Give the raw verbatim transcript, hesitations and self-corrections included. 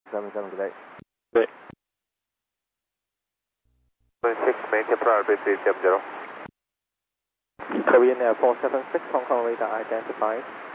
seven seven, good day. Good. six, maintain priority three seven zero. Korean Air four seven six, Hong Kong radar identified.